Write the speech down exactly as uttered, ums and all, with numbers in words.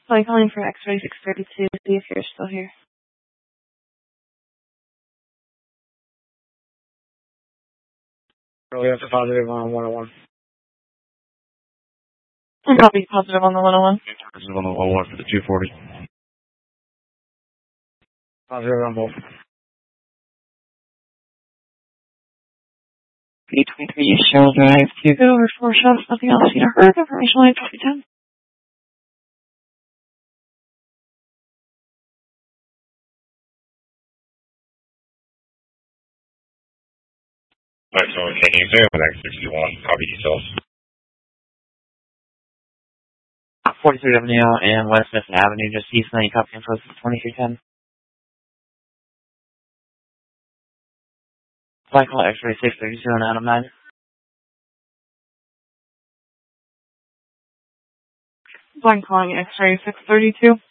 Flight calling for X-ray six thirty-two, see if you're still here. Really have to positive on one oh one. And copy positive on the one oh one. Positive on the one oh one for the two forty. Positive on both. P twenty-three, Cheryl Drive, two go over four shots, nothing else, you know, heard, information line twenty ten. Alright, so we're taking zero with X sixty-one, copy details. forty-three Avenue and West Smith Avenue, just east of copy info twenty-three ten. Flight call X-ray six thirty-two on Adam nine. Flight calling X-ray six thirty-two.